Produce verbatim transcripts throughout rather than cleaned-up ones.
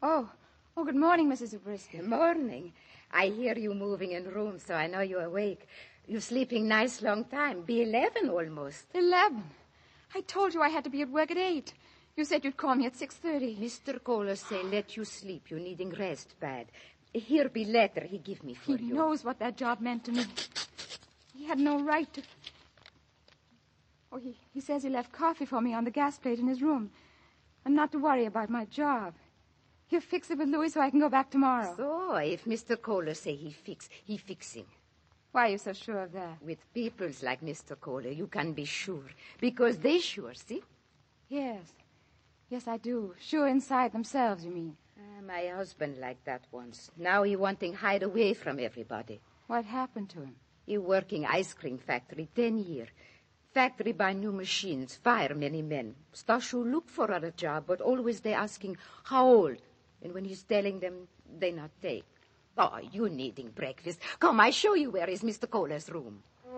Oh, oh, good morning, Missus Zabriskie. Good morning. I hear you moving in rooms, so I know you're awake. You're sleeping nice long time. Be eleven almost. Eleven? I told you I had to be at work at eight. You said you'd call me at six thirty. Mister Kohler say let you sleep. You needing rest bad. Here be letter he give me for he you. He knows what that job meant to me. He had no right to... Oh, he, he says he left coffee for me on the gas plate in his room. And not to worry about my job. He'll fix it with Louis so I can go back tomorrow. So, if Mister Kohler say he fix, he fixing. Why are you so sure of that? With peoples like Mister Kohler, you can be sure. Because they sure, see? Yes. Yes, I do. Sure inside themselves, you mean? Uh, my husband like that once. Now he wanting hide away from everybody. What happened to him? He working ice cream factory ten year. Factory buy new machines, fire many men. Stashu look for other job, but always they asking how old. And when he's telling them, they not take. Oh, you needing breakfast. Come, I show you where is Mister Kohler's room.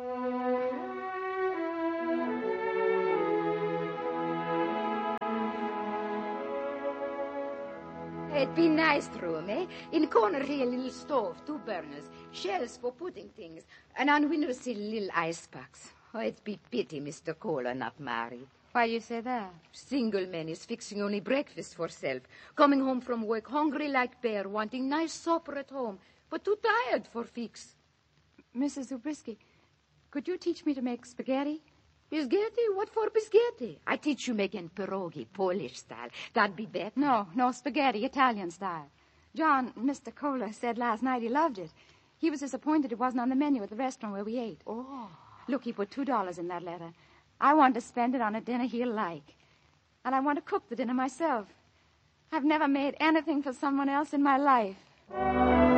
It be nice room, eh? In corner here, a little stove, two burners, shelves for putting things, and on window sill, little ice box. Oh, it be pity Mister Kohler not married. Why you say that? Single man is fixing only breakfast for self, coming home from work hungry like bear, wanting nice supper at home, but too tired for fix. Missus Zabriskie, could you teach me to make spaghetti? Bisgetti? What for bisgetti? I teach you making pierogi, Polish style. That'd be better. No, no, spaghetti, Italian style. John, Mister Kohler, said last night he loved it. He was disappointed it wasn't on the menu at the restaurant where we ate. Oh. Look, he put two dollars in that letter. I want to spend it on a dinner he'll like. And I want to cook the dinner myself. I've never made anything for someone else in my life.